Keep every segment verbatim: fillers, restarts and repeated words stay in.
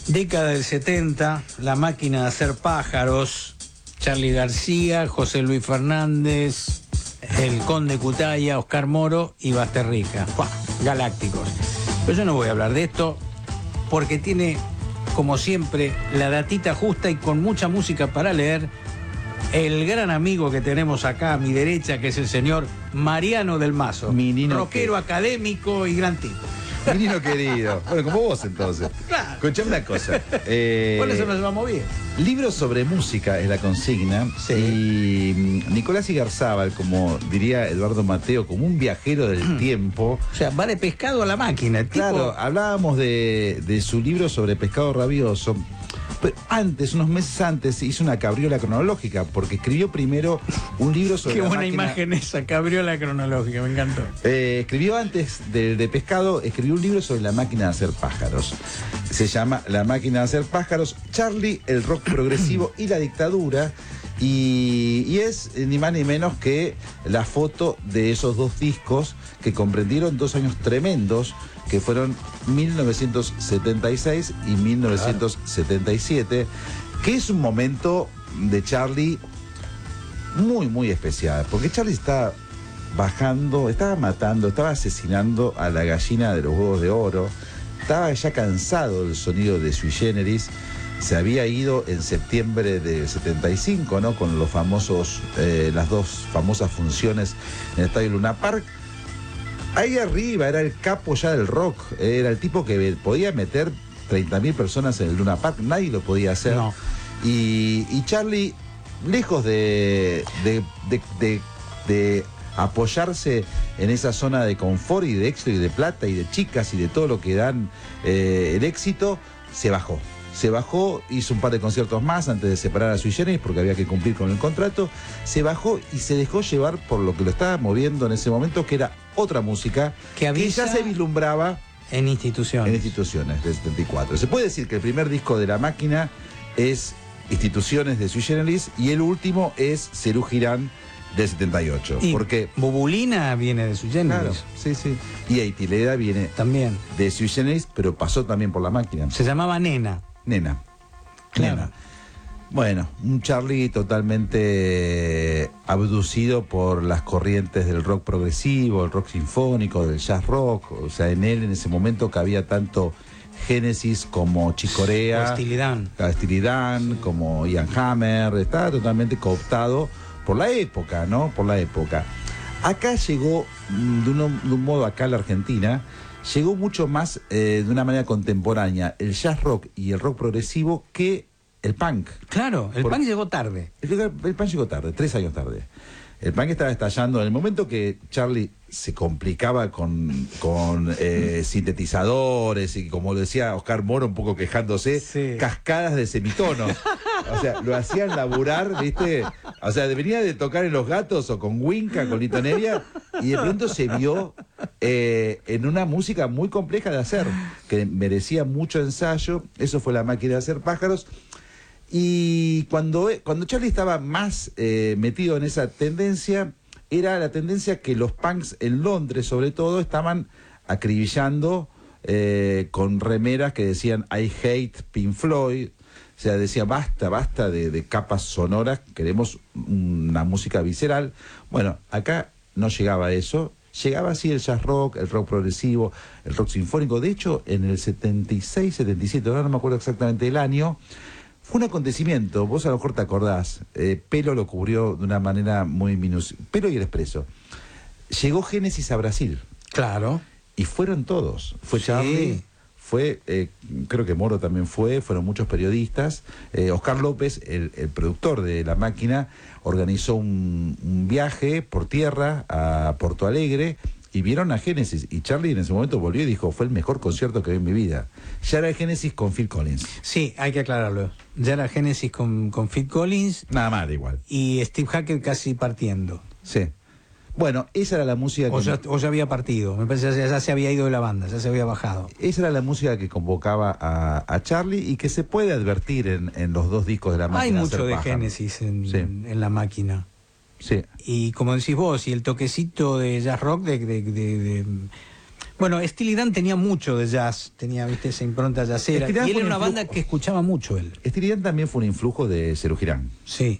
Década del setenta, La Máquina de Hacer Pájaros, Charly García, José Luis Fernández, el Conde Cutaya, Oscar Moro y Basterrica. ¡Pua! Galácticos. Pero yo no voy a hablar de esto porque tiene, como siempre, la datita justa y con mucha música para leer, el gran amigo que tenemos acá a mi derecha, que es el señor Mariano del Mazo. Mi nino rockero, que... académico y gran tipo. Mi nino querido. Bueno, como vos entonces. Claro. Escuchame una cosa. Eh, Por eso nos llevamos bien. Libros sobre música es la consigna. Sí. Y Nicolás Igarzábal, como diría Eduardo Mateo, como un viajero del tiempo. O sea, va de pescado a la máquina. El Claro, tipo... hablábamos de, de su libro sobre pescado rabioso. Pero antes, unos meses antes, hizo una cabriola cronológica, porque escribió primero un libro sobre Qué la buena máquina... imagen esa, cabriola cronológica, me encantó. Eh, escribió antes de, de pescado, escribió un libro sobre la máquina de hacer pájaros. Se llama La Máquina de Hacer Pájaros, Charly, el rock progresivo y la dictadura. Y, y es eh, ni más ni menos que la foto de esos dos discos que comprendieron dos años tremendos, que fueron mil novecientos setenta y seis y mil novecientos setenta y siete, que es un momento de Charly muy, muy especial, porque Charly está bajando, estaba matando, estaba asesinando a la gallina de los huevos de oro, estaba ya cansado del sonido de Sui Generis. Se había ido en septiembre del setenta y cinco, ¿no? Con los famosos, eh, las dos famosas funciones en el Estadio Luna Park. Ahí arriba era el capo ya del rock, era el tipo que podía meter treinta mil personas en el Luna Park, nadie lo podía hacer. No. Y, y Charly, lejos de, de, de, de, de apoyarse en esa zona de confort y de éxito y de plata y de chicas y de todo lo que dan eh, el éxito, se bajó. Se bajó, hizo un par de conciertos más antes de separar a Sui Generis porque había que cumplir con el contrato. Se bajó y se dejó llevar por lo que lo estaba moviendo en ese momento, que era otra música Que avisa- que ya se vislumbraba En instituciones. en Instituciones del setenta y cuatro. Se puede decir que el primer disco de La Máquina es Instituciones de Sui Generis y el último es Serú Girán del setenta y ocho. Y Porque, Bubulina viene de Sui claro, Generis. sí, sí. Y Aitileda viene También. de Sui Generis, pero pasó también por La Máquina. Se llamaba Nena. Nena. Claro. Nena. Bueno, un Charly totalmente abducido por las corrientes del rock progresivo, el rock sinfónico, del jazz rock. O sea, en él en ese momento cabía tanto Génesis como Chicorea, O Steely Dan. Steely Dan, como Ian Hammer. Estaba totalmente cooptado por la época, ¿no? Por la época. Acá llegó, de, uno, de un modo acá a la Argentina, llegó mucho más eh, de una manera contemporánea el jazz rock y el rock progresivo que el punk. Claro, el Por- punk llegó tarde. El, el punk llegó tarde, tres años tarde. El punk estaba estallando en el momento que Charly se complicaba con, con eh, sintetizadores y, como lo decía Oscar Moro, un poco quejándose, Sí. cascadas de semitonos. O sea, lo hacían laburar, ¿viste? O sea, venía de tocar en Los Gatos o con Winca, con Lito Nevia, y de pronto se vio eh, en una música muy compleja de hacer, que merecía mucho ensayo. Eso fue La Máquina de Hacer Pájaros. Y cuando, cuando Charly estaba más eh, metido en esa tendencia, era la tendencia que los punks en Londres, sobre todo, estaban acribillando eh, con remeras que decían I hate Pink Floyd. O sea, decía basta, basta de, de capas sonoras, queremos una música visceral. Bueno, acá no llegaba eso. Llegaba así el jazz rock, el rock progresivo, el rock sinfónico. De hecho, en el setenta y seis, setenta y siete, ahora no me acuerdo exactamente el año, fue un acontecimiento, vos a lo mejor te acordás, eh, Pelo lo cubrió de una manera muy minuciosa, Pelo y el Expreso. Llegó Génesis a Brasil Claro. y fueron todos. Fue Sí. Charly, fue, eh, creo que Moro también fue, fueron muchos periodistas. Eh, Oscar López, el, el productor de La Máquina, organizó un, un viaje por tierra a Porto Alegre y vieron a Génesis. Y Charly en ese momento volvió y dijo, fue el mejor concierto que vi en mi vida. Ya era Génesis con Phil Collins. Sí, hay que aclararlo. Ya era Genesis con, con Phil Collins Nada más, da igual. y Steve Hackett casi partiendo. Sí. Bueno, esa era la música que... O ya, o ya había partido. Me parece que ya, ya se había ido de la banda, ya se había bajado. Esa era la música que convocaba a, a Charly y que se puede advertir en, en los dos discos de La Máquina. Hay de mucho Hacer de Pájaros. Génesis en, Sí. en La Máquina. Sí. Y como decís vos, y el toquecito de jazz rock de... de, de, de- Bueno, Steely Dan tenía mucho de jazz, tenía, viste, esa impronta jazzera. Y él era una banda que escuchaba mucho él. Steely Dan también fue un influjo de Serú Girán. Sí.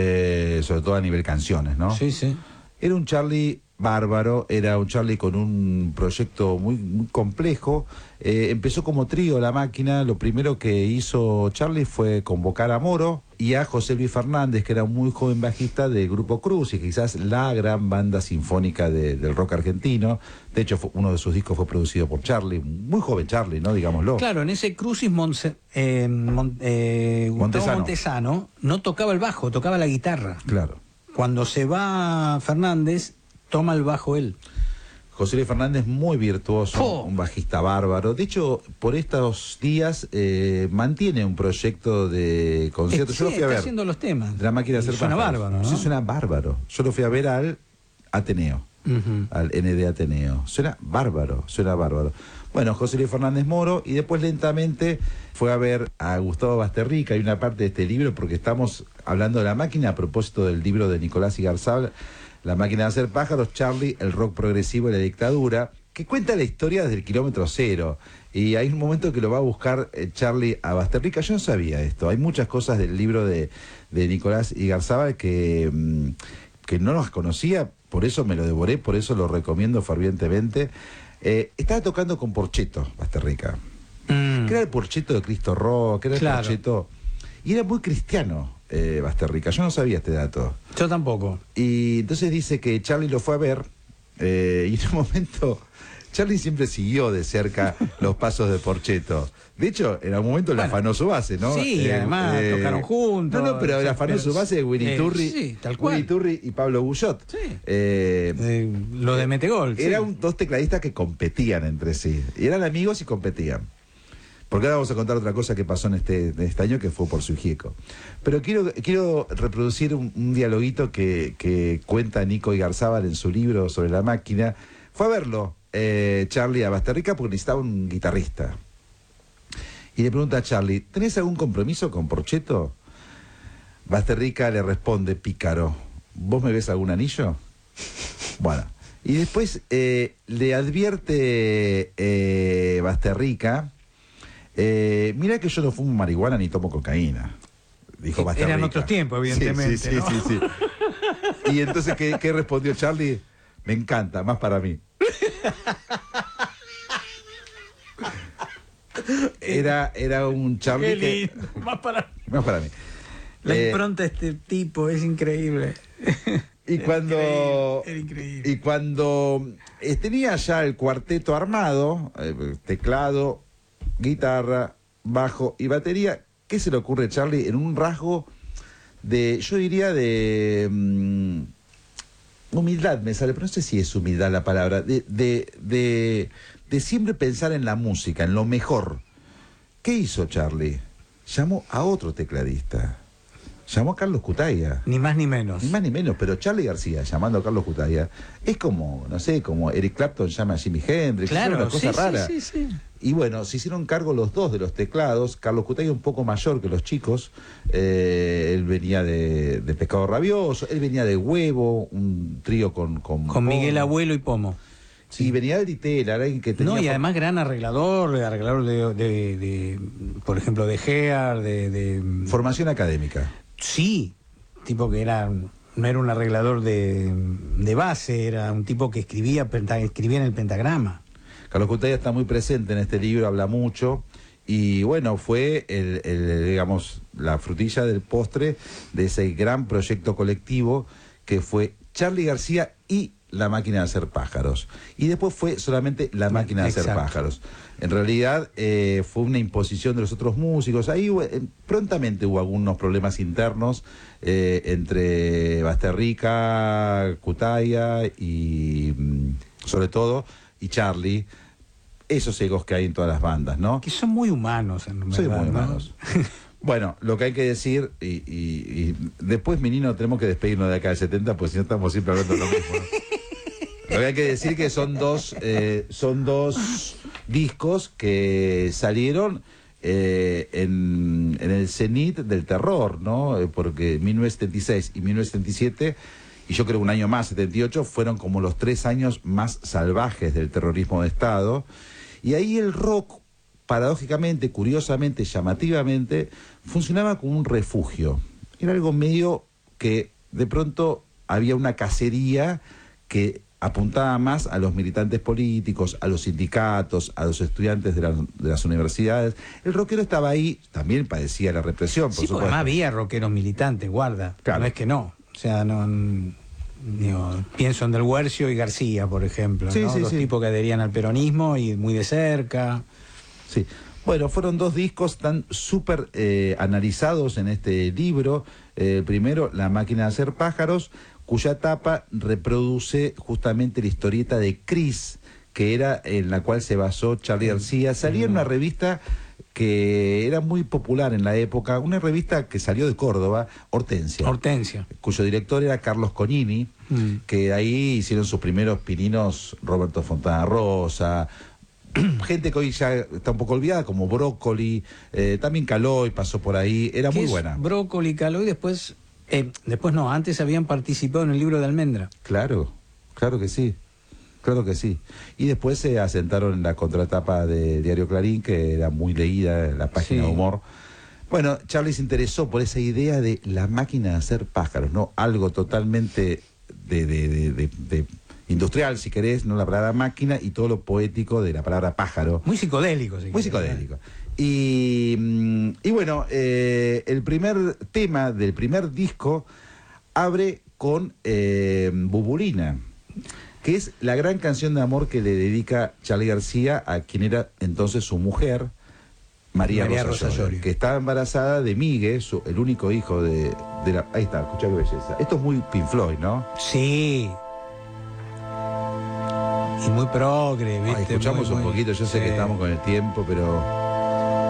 Eh, sobre todo a nivel canciones, ¿no? Sí, sí. Era un Charlie bárbaro, era un Charlie con un proyecto muy, muy complejo. Eh, empezó como trío La Máquina. Lo primero que hizo Charlie fue convocar a Moro y a José Luis Fernández, que era un muy joven bajista del Grupo Cruz y quizás la gran banda sinfónica de, del rock argentino. De hecho, fue, uno de sus discos fue producido por Charlie, muy joven Charlie, ¿no? Digámoslo. Claro, en ese Crucis Monse, eh, Mon, eh, Gustavo Montesano. Montesano no tocaba el bajo, tocaba la guitarra. Claro. Cuando se va Fernández, toma el bajo él. José Luis Fernández, muy virtuoso, ¡Oh! Un bajista bárbaro. De hecho, por estos días eh, mantiene un proyecto de concierto. Sí, Yo lo fui a está ver. haciendo los temas. De La Máquina de Y Hacer suena Pájaros. bárbaro, ¿no? Sí, suena bárbaro. Yo lo fui a ver al Ateneo, Uh-huh. al N D Ateneo. Suena bárbaro, suena bárbaro. Bueno, José Luis Fernández Moro, y después lentamente fue a ver a Gustavo Basterrica. Hay una parte de este libro, porque estamos hablando de La Máquina a propósito del libro de Nicolás Igarzábal, La Máquina de Hacer Pájaros, Charlie, el rock progresivo y la dictadura, que cuenta la historia desde el kilómetro cero. Y hay un momento que lo va a buscar eh, Charlie a Basterrica. Yo no sabía esto. Hay muchas cosas del libro de, de Nicolás Igarzábal que, mm, que no las conocía, por eso me lo devoré, por eso lo recomiendo fervientemente. Eh, estaba tocando con Porchetto, Basterrica. Mm. Que era el Porchetto de Cristo Rock, que era el Claro. Porchetto. Y era muy cristiano, eh, Basterrica. Yo no sabía este dato. Yo tampoco. Y entonces dice que Charlie lo fue a ver, eh, y en un momento Charlie siempre siguió de cerca los pasos de Porchetto. De hecho, en algún momento le Bueno, afanó su base, ¿no? sí, además tocaron juntos. No, no, pero le afanó Pero- su base de Willy eh, Turri, sí, tal cual. Willy Turri y Pablo Bullot. Sí. Eh, Eh, lo de Metegol. sí. Eran dos tecladistas que competían entre sí. Y eran amigos y competían. Porque ahora vamos a contar otra cosa que pasó en este, en este año, que fue por su hijieco. Pero quiero, quiero reproducir un, un dialoguito que, que cuenta Nico Igarzábal en su libro sobre La Máquina. Fue a verlo, eh, Charlie, a Basterrica, porque necesitaba un guitarrista. Y le pregunta a Charlie, ¿tenés algún compromiso con Porchetto? Basterrica le responde, pícaro, ¿vos me ves algún anillo? Bueno, y después eh, le advierte eh, Basterrica, eh, mira que yo no fumo marihuana ni tomo cocaína, dijo Basterrica. Eran otros tiempos, evidentemente. Sí, sí, ¿no? sí, sí, sí. Y entonces, ¿qué, qué respondió Charlie? Me encanta, más para mí. Era, era un Charlie Qué que... lindo. Más para... Más para mí. La Eh, impronta de este tipo es increíble. Y Era cuando, increíble, era increíble. y cuando eh, tenía ya el cuarteto armado, eh, teclado, guitarra, bajo y batería, ¿qué se le ocurre a Charlie en un rasgo de, yo diría de mm, humildad, me sale, pero no sé si es humildad la palabra, de, de, de, de siempre pensar en la música, en lo mejor? ¿Qué hizo Charlie? Llamó a otro tecladista. Llamó a Carlos Cutaya. Ni más ni menos. Ni más ni menos, pero Charlie García llamando a Carlos Cutaya es como, no sé, como Eric Clapton llama a Jimi Hendrix, Claro, es una cosa sí, rara. sí, sí, sí. Y bueno, se hicieron cargo los dos de los teclados. Carlos Cutaya un poco mayor que los chicos. Eh, él venía de, de Pescado Rabioso, él venía de Huevo, un trío con... Con, Con Miguel Pomo. Abuelo y Pomo. Y venía de Ditela, alguien que tenía... No, y además gran arreglador, arreglador de, de, de, por ejemplo, de Gear, de, de... Formación académica. Sí, tipo que era, no era un arreglador de, de base, era un tipo que escribía, penta- escribía en el pentagrama. Carlos Cutaya está muy presente en este libro, habla mucho, y bueno, fue el, el, digamos, la frutilla del postre de ese gran proyecto colectivo que fue Charlie García y La Máquina de Hacer Pájaros. Y después fue solamente La Máquina de Hacer Exacto. Pájaros. En realidad eh, fue una imposición de los otros músicos. Ahí hubo, eh, prontamente hubo algunos problemas internos eh, entre Basterrica, Cutaya y mm, sobre todo, y Charlie. Esos egos que hay en todas las bandas, ¿no? Que son muy humanos, en Soy verdad, muy ¿no? humanos. Bueno, lo que hay que decir, y, y, y después, Minino, tenemos que despedirnos de acá del setenta, porque si no estamos siempre hablando de lo mismo, ¿no? Lo que hay que decir que son dos, eh, son dos discos que salieron eh, en, en el cenit del terror, ¿no? Eh, Porque mil novecientos setenta y seis y mil novecientos setenta y siete y yo creo un año más, setenta y ocho, fueron como los tres años más salvajes del terrorismo de Estado. Y ahí el rock, paradójicamente, curiosamente, llamativamente, funcionaba como un refugio. Era algo medio que de pronto había una cacería que apuntaba más a los militantes políticos, a los sindicatos, a los estudiantes de, la, de las universidades. El rockero estaba ahí, también padecía la represión, por sí, supuesto. porque además había rockeros militantes, guarda. Claro. No es que no. O sea, no... Digo, pienso en Del Guercio y García, por ejemplo, sí, ¿no? sí, Los sí. tipos que adherían al peronismo y muy de cerca. Sí. Bueno, fueron dos discos tan súper eh, analizados en este libro. Eh, primero, La máquina de hacer pájaros, cuya tapa reproduce justamente la historieta de Chris, que era en la cual se basó Charly García. Salía en una revista que era muy popular en la época, una revista que salió de Córdoba, Hortensia. Hortensia. Cuyo director era Carlos Conini, mm. que ahí hicieron sus primeros pininos Roberto Fontana Rosa, gente que hoy ya está un poco olvidada, como Brócoli, eh, también Calói pasó por ahí, era muy buena. Brócoli, Calói, después, eh, después no, antes habían participado en el libro de Almendra. Claro, claro que sí. Claro que sí. Y después se asentaron en la contratapa de Diario Clarín, que era muy leída, en la página sí. de humor. Bueno, Charly se interesó por esa idea de la máquina de hacer pájaros, ¿no? Algo totalmente de, de, de, de, de industrial, si querés, ¿no? La palabra máquina y todo lo poético de la palabra pájaro. Muy psicodélico, sí. Muy psicodélico. Y, y bueno, eh, el primer tema del primer disco abre con eh, Bubulina, que es la gran canción de amor que le dedica Charly García a quien era entonces su mujer, María, María Rosa, Rosa Llorio, que estaba embarazada de Migue, su, el único hijo de, de la... Ahí está, escuchá qué belleza. Esto es muy Pink Floyd, ¿no? Sí. Y muy progre, ¿viste? Ay, escuchamos muy, un muy, poquito, yo sé sí. que estamos con el tiempo, pero...